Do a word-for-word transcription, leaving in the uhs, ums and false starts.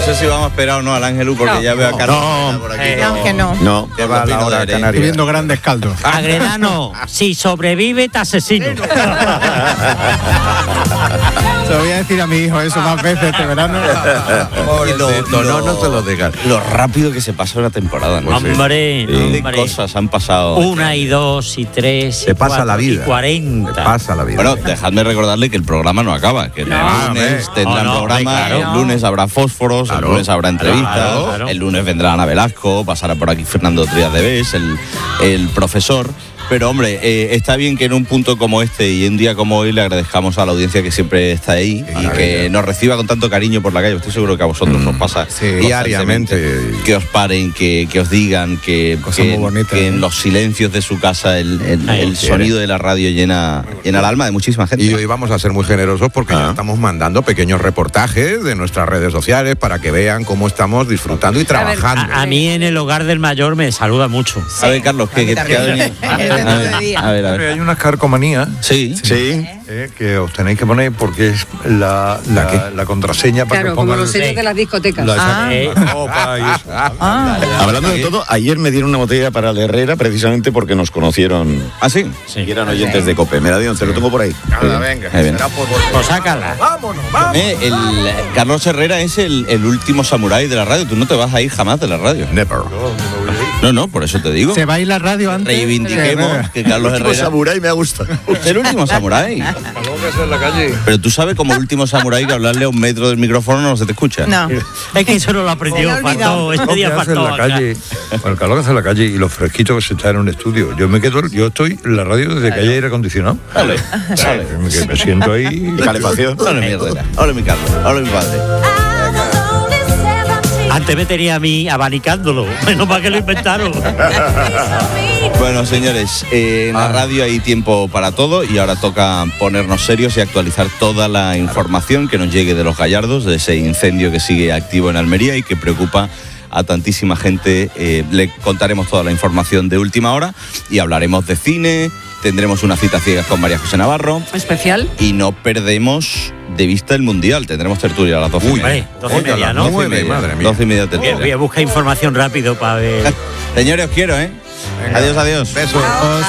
sé si vamos a esperar o no al Ángelus porque No. ya veo a Carlos No, por aquí. eh, no, que no. No, ¿Qué va a la opino hora de él? canaria. Estoy viendo grandes caldos. Agredano, si sobrevive, te asesino. Se lo voy a decir a mi hijo eso más veces este verano. Pobrecito, no, no te lo digas. Lo rápido que se pasa una temporada, ¿no? Hombre, Sí. hombre. De cosas han pasado. Una y dos y tres y Te pasa cuatro la vida. y cuarenta. Te pasa la vida. Bueno, dejadme recordarle que el programa no acaba, que el No, lunes hombre. tendrán No, no, programa, hombre, claro. el lunes habrá fósforos, Claro. el lunes habrá entrevistas, Claro, claro. el lunes vendrá Ana Velasco, pasará por aquí Fernando Trías de Bes, el, el profesor. Pero hombre, eh, está bien que en un punto como este y en un día como hoy le agradezcamos a la audiencia que siempre está ahí y maravilla. que nos reciba con tanto cariño por la calle. Estoy seguro que a vosotros Mm, os pasa sí, constantemente. diariamente. Que os paren, que, que os digan, que, Cosas que, muy bonitas, que ¿eh? en los silencios de su casa el, el- Ay, el quiere. sonido de la radio llena, llena el alma de muchísima gente. Y hoy vamos a ser muy generosos porque ya Ah. estamos mandando pequeños reportajes de nuestras redes sociales para que vean cómo estamos disfrutando y ver, trabajando. A, a mí en el hogar del mayor me saluda mucho. A ver, Carlos, ¿qué, qué- qué ha venido? A ver, El otro día. a ver, a ver. Hay unas carcomanías Sí, Sí. eh, que os tenéis que poner porque es la, la, qué? la contraseña para Claro, que como pongan los sellos de las discotecas. la, Ah. la copa y eso. Ah. Hablando de todo, ayer me dieron una botella para la Herrera precisamente porque nos conocieron. ¿Ah, sí? Y eran oyentes de COPE. Me la dieron, te lo tengo por ahí. Nada, venga. Ahí viene. será por- Pues sácala. Vámonos, vamos. Eh, el, Carlos Herrera es el, el último samurái de la radio. Tú no te vas a ir jamás de la radio. Never. No, no, por eso te digo. Se va a ir la radio antes. Reivindiquemos que Carlos Último Herrera samurái me gusta. es el último samurái. Calóquese en la calle. Pero tú sabes como último samurái que hablarle a un metro del micrófono no se te escucha. No. Es que eso no lo aprendió, Se le ha olvidado. faltó, este Lo que día hace en faltó. la acá. calle, bueno, el calor que hace en la calle y lo fresquito que se está en un estudio. Yo me quedo, yo estoy en la radio desde que hay aire acondicionado. Vale, vale. Me, que me siento ahí. Y calefacción. Hola mi Herrera, hola mi Carlos, hola mi padre. Antes me tenía a mí abanicándolo. Menos mal que lo inventaron. Bueno, señores, eh, en la radio hay tiempo para todo y ahora toca ponernos serios y actualizar toda la información que nos llegue de los Gallardos, de ese incendio que sigue activo en Almería y que preocupa a tantísima gente. Eh, le contaremos toda la información de última hora y hablaremos de cine, tendremos una cita ciegas con María José Navarro Especial. y no perdemos de vista el Mundial. Tendremos tertulia a las doce y media. Vale, doce y Oiga, media, las ¿no? nueve, doce y media, madre mía. doce y media Voy a- tertulia. voy a buscar información rápido para ver. Señores, os quiero, ¿eh? Adiós, adiós. Besos.